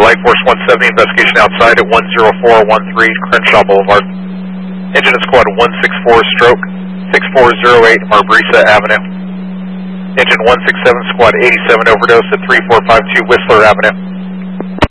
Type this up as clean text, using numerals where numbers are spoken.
Light Force 170, investigation outside at 10413 Crenshaw Boulevard. Engine is squad 164 stroke 6408 Marbrisa Avenue. Engine 167, squad 87, overdose at 3452 Whistler Avenue.